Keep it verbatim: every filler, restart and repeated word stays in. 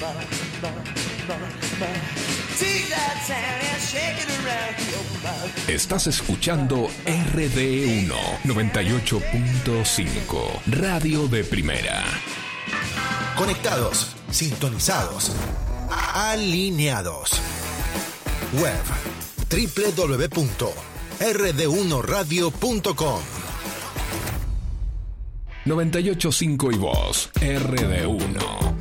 Estás escuchando R D uno noventa y ocho punto cinco, Radio de Primera. Conectados, sintonizados, alineados. Web doble u doble u doble u punto r d uno radio punto com. noventa y ocho punto cinco y vos, R D uno.